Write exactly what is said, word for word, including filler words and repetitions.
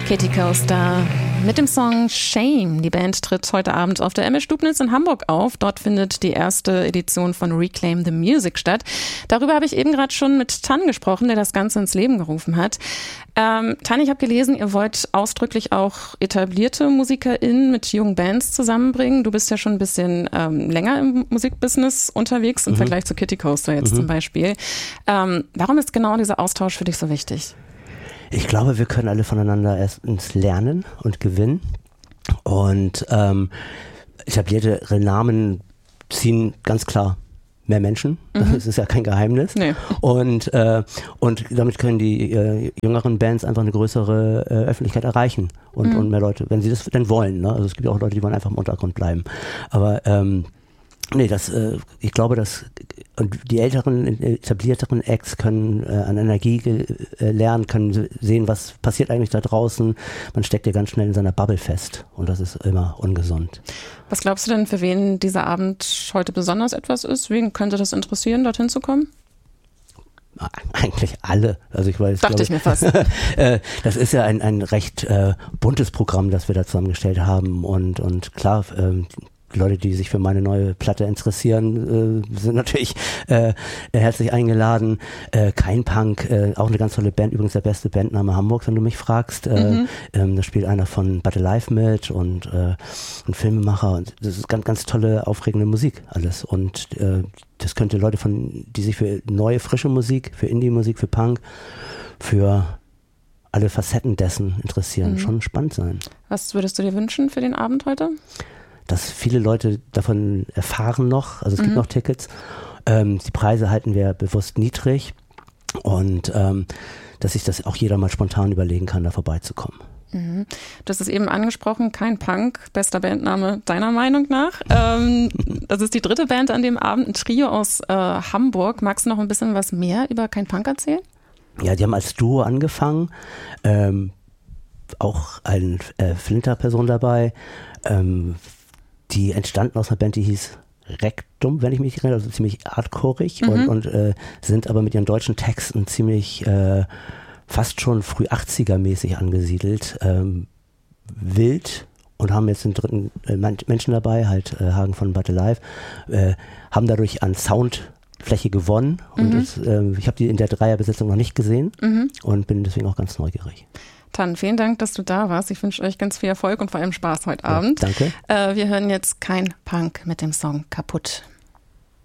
Katie Coaster mit dem Song Shame. Die Band tritt heute Abend auf der M S Stubnitz in Hamburg auf. Dort findet die erste Edition von Reclaim the Music statt. Darüber habe ich eben gerade schon mit Tan gesprochen, der das Ganze ins Leben gerufen hat. Ähm, Tan, ich habe gelesen, ihr wollt ausdrücklich auch etablierte MusikerInnen mit jungen Bands zusammenbringen. Du bist ja schon ein bisschen ähm, länger im Musikbusiness unterwegs im mhm. Vergleich zu Katie Coaster jetzt mhm. zum Beispiel. Ähm, warum ist genau dieser Austausch für dich so wichtig? Ich glaube, wir können alle voneinander erstens lernen und gewinnen. Und ähm, etablierte Namen ziehen ganz klar mehr Menschen. Mhm. Das ist ja kein Geheimnis. Nee. Und, äh, und damit können die äh, jüngeren Bands einfach eine größere äh, Öffentlichkeit erreichen. Und, mhm. und mehr Leute, wenn sie das denn wollen. Ne? Also es gibt ja auch Leute, die wollen einfach im Untergrund bleiben. Aber ähm, nee, das, äh, ich glaube, dass und die älteren, etablierteren Acts können äh, an Energie äh, lernen, können sehen, was passiert eigentlich da draußen. Man steckt ja ganz schnell in seiner Bubble fest und das ist immer ungesund. Was glaubst du denn, für wen dieser Abend heute besonders etwas ist? Wen könnte das interessieren, dorthin zu kommen? Eigentlich alle. Also ich weiß, Dachte ich, ich mir fast. äh, das ist ja ein, ein recht äh, buntes Programm, das wir da zusammengestellt haben und, und klar, ähm, Leute, die sich für meine neue Platte interessieren, äh, sind natürlich äh, herzlich eingeladen. Äh, Kein Punk, äh, auch eine ganz tolle Band, übrigens der beste Bandname Hamburgs, wenn du mich fragst. Äh, mhm. ähm, da spielt einer von But Alive mit und äh, ein Filmemacher und das ist ganz, ganz tolle, aufregende Musik alles. Und äh, das könnte Leute von, die sich für neue, frische Musik, für Indie-Musik, für Punk, für alle Facetten dessen interessieren, mhm. schon spannend sein. Was würdest du dir wünschen für den Abend heute? Dass viele Leute davon erfahren noch, also es mhm. gibt noch Tickets. Ähm, die Preise halten wir bewusst niedrig und ähm, dass sich das auch jeder mal spontan überlegen kann, da vorbeizukommen. Mhm. Du hast es eben angesprochen, Kein Punk, bester Bandname deiner Meinung nach. Ähm, das ist die dritte Band an dem Abend, ein Trio aus äh, Hamburg. Magst du noch ein bisschen was mehr über Kein Punk erzählen? Ja, die haben als Duo angefangen, ähm, auch eine äh, Flinter-Person dabei, ähm, die entstanden aus einer Band, die hieß Rektum, wenn ich mich nicht erinnere, also ziemlich hardcoreig mhm. und, und äh, sind aber mit ihren deutschen Texten ziemlich äh, fast schon früh achtziger-mäßig angesiedelt, ähm, wild und haben jetzt den dritten äh, Menschen dabei, halt äh, Hagen von But Alive, äh, haben dadurch an Soundfläche gewonnen und mhm. das, äh, ich habe die in der Dreierbesetzung noch nicht gesehen mhm. und bin deswegen auch ganz neugierig. Tan, vielen Dank, dass du da warst. Ich wünsche euch ganz viel Erfolg und vor allem Spaß heute Abend. Ja, danke. Äh, wir hören jetzt Kein Punk mit dem Song Kaputt.